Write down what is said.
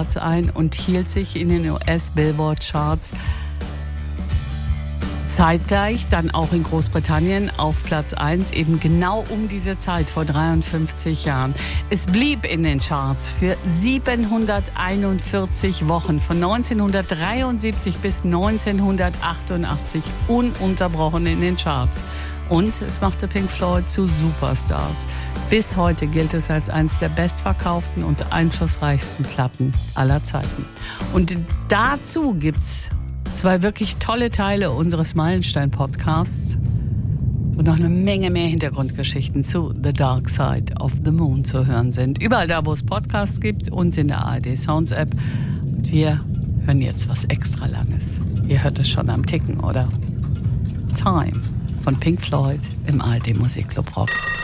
Platz ein und hielt sich in den US-Billboard-Charts zeitgleich dann auch in Großbritannien auf Platz 1, eben genau um diese Zeit vor 53 Jahren. Es blieb in den Charts für 741 Wochen, von 1973 bis 1988 ununterbrochen in den Charts. Und es machte Pink Floyd zu Superstars. Bis heute gilt es als eines der bestverkauften und einflussreichsten Platten aller Zeiten. Und dazu gibt's 2 wirklich tolle Teile unseres Meilenstein-Podcasts und noch eine Menge mehr Hintergrundgeschichten zu The Dark Side of the Moon zu hören sind. Überall da, wo es Podcasts gibt und in der ARD Sounds App. Und wir hören jetzt was extra Langes. Ihr hört es schon am Ticken, oder? Time von Pink Floyd im ARD Musikclub Rock.